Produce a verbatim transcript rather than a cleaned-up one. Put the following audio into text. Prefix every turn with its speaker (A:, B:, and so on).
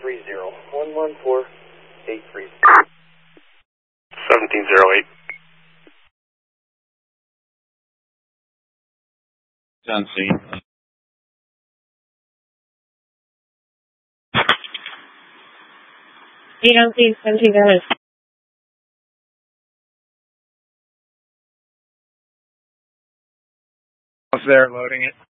A: three zero. one one four eight three.
B: seventeen zero eight.
C: On scene.
D: eight on scene, seventeen damage.
E: I was there loading it.